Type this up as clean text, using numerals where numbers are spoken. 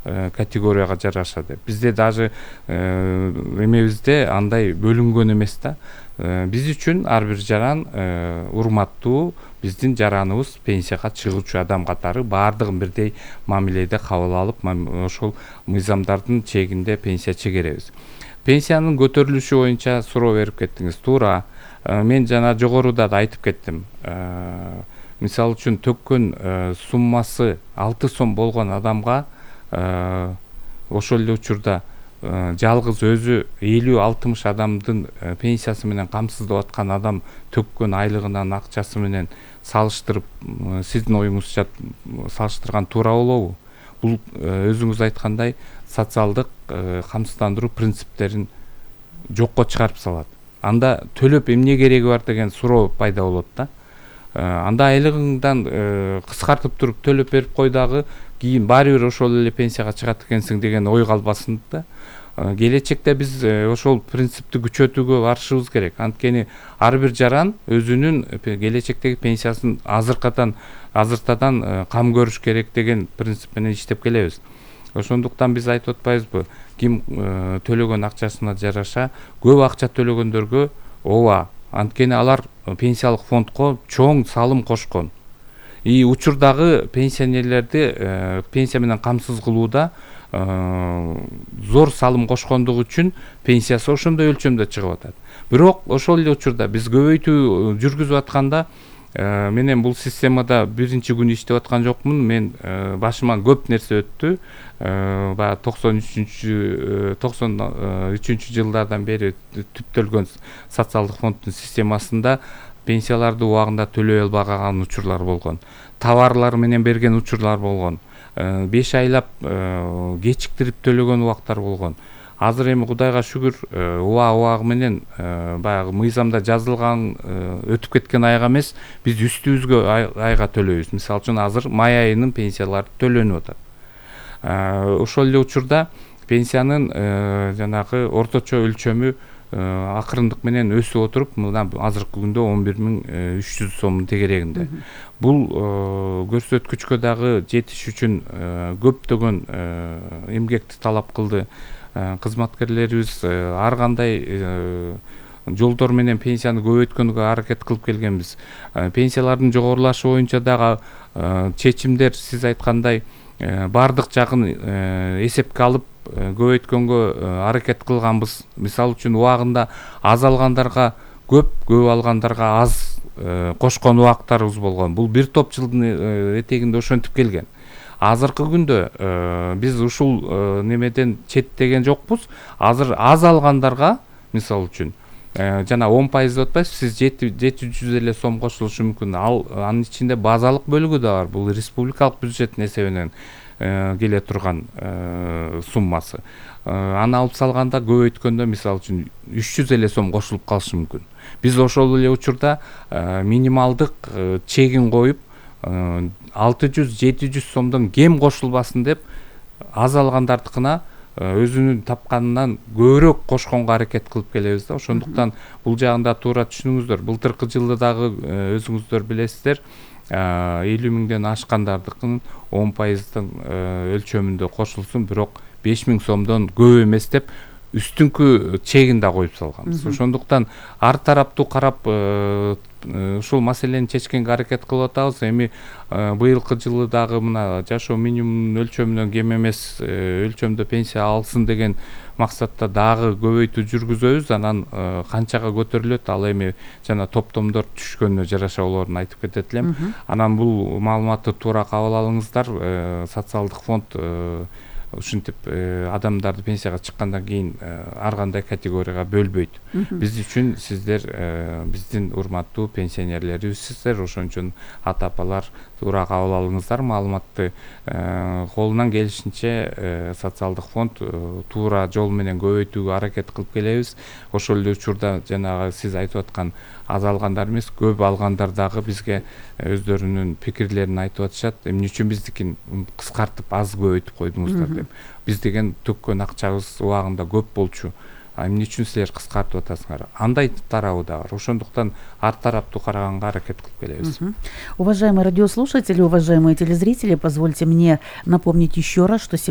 категорияга жараша деп. Бизде даже эмебизде андай бөлүнгөн эмес да. Биз үчүн ар бир жаран урматтуу, биздин жараныбыз пенсияга чыгуучу адам катары баардыгын бирдей мамиледе кабыл алып, ошол мыйзамдардын чегинде пенсия чегеребиз. Пенсиянын көтөрүлүшү боюнча суроо берип кеттиңиз. Туура. Мен жана жогоруда да айтып кеттим. Мисалы үчүн төккөн суммасы 6 сом болгон адамга ошол эле учурда жалгыз өзү 50-60 адамдын пенсиясы менен камсыздап аткан адам төккөн айлыгынын акчасы менен салыштырып, сиздин оюңузча салыштырган туура болобу? Бул өзүңүз айткандай социалдык камсыздандыруу принциптерин жокко чыгарып салат. Анда төлөп эмне кереги бар деген суроо пайда болот да. Анда айлыгыңдан кыскартып туруп төлөп берип кой дагы, кийин баары бир ошол эле пенсияга чыгат экенсиң деген ой калбасын да. Келечекте биз ошол принципти күчөтүүгө барышыбыз керек. Анткени ар бир жаран өзүнүн келечектеги пенсиясын азыртадан кам көрүш керек деген принцип менен иштеп келебиз. Ошондуктан биз айтып атпайбызбы, ким төлөгөн акчасына жараша көп акча төлөгөндөргө ооба, анткени алар пенсиялык фондко чоң салым кошкон. Учурдагы пенсионерлерди пенсия менен камсыз кылууда зор салым кошкондугу үчүн пенсиясы ошондой өлчөмдө чыгып атат. Бирок ошол эле учурда биз көбөйтүү жүргүзүп атканда, менен бул системада биринчи күн иштеп аткан жокмун. Мен башыма көп нерсе өттү. Баягы 93 жылдардан бери түптөлгөн социалдык фонддун системасында пенсияларды убагында төлөй албаган учурлар болгон. Товарлар менен берген учурлар болгон. 5 айлап кечиктирип төлөгөн убактар болгон. Азыр эми Кудайга шүгүр, убагы менен баягы мыйзамда жазылган өтүп кеткен айга эмес, биз үстүбүзгө айга төлөйбүз. Мисалы үчүн азыр май айынын пенсиялары төлөнүп атат. Ошол эле учурда пенсиянын жанагы орточо өлчөмү акырындык менен өсүп отуруп, мына азыркы күндө 11.300 сом тегерегинде. Бул көрсөткүчкө дагы жетиш үчүн көптөгөн эмгекти талап кылды. Кызматкерлерибиз ар кандай жолдор менен пенсияны көбөйткөнгө аракет кылып келгенбиз. Пенсиялардын жогорулашы боюнча дагы чечимдер сиз айткандай бардык жагын эсепке алып көбөйткөнгө аракет кылганбыз. Мисалы үчүн убагында аз алгандарга көп алгандарга аз кошкон убактарыбыз болгон. Бул бир топ жылдын этегинде ошентип келген. Азыркы күндө биз ушул немеден четтеген жокпуз. Азыр аз алгандарга, мисалы үчүн, жана 10% деп атпайсыз, сиз 700 эле сом кошулушу мүмкүн. Анын ичинде базалык бөлүгү да бар. Бул республикалык бюджеттин эсебинен келе турган суммасы. Аны алып салганда көбөйткөндө мисалы үчүн 300 эле сом кошулуп калышы мүмкүн. Биз ошол эле учурда минималдык чегин коюп 600-700 сомдон кем кошулбасын деп аз алгандардыкына өзүнүн тапканынан көбүрөөк кошконго аракет кылып келебиз да. Ошондуктан бул жагында туура түшүнүңүздөр. Былтыркы жылы дагы өзүңүздөр билесиздер, 50.000ден ашкандардыкын 10%дын өлчөмүндө кошулсун, бирок 5.000 сомдон көп эмес деп үстүңкү чегин да коюп салганбыз. Ошондуктан ар тараптуу карап ушул маселени чечкенге аракет кылып атабыз. Эми быйылкы жылы дагы мына жашоо минимумунун өлчөмүнөн кем эмес өлчөмдө пенсия алсын деген максатта дагы көбөйтүү жүргүзөбүз. Анан канчага көтөрүлөт, ал эми жана топтомдор түшкөнүнө жараша болоорун айтып кетет элем. Анан бул маалыматты туура кабыл алыңыздар. Социалдык фонд ушинтип адамдарды пенсияга чыккандан кийин ар кандай категорияга бөлбөйт. Биз үчүн сиздер биздин урматтуу пенсионерлерибизсиздер. Ошон үчүн ата-апалар туура кабыл алыңыздар маалыматты. Колунан келишинче социалдык фонд туура жол менен көбөйтүүгө аракет кылып келебиз. Ошол эле учурда жанагы сиз айтып аткан аз алгандар эмес, көп алгандар дагы бизге өздөрүнүн пикирлерин айтып атышат. Эмне үчүн биздикин кыскартып аз көбөйтүп койдуңуздар деп. Биз деген төккөн акчабыз убагында көп болчу. Эмне үчүн силер кыскартып атасыңар? Андай тарабы да бар. Ошондуктан ар тараптуу караганга аракет кылып келебиз. Уважаемые радиослушатели, уважаемые телезрители, позвольте мне напомнить еще раз, что